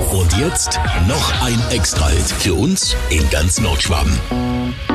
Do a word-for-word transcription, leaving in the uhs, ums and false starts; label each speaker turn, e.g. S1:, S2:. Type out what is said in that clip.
S1: Und jetzt noch ein Extra-Hit für uns in ganz Nordschwaben.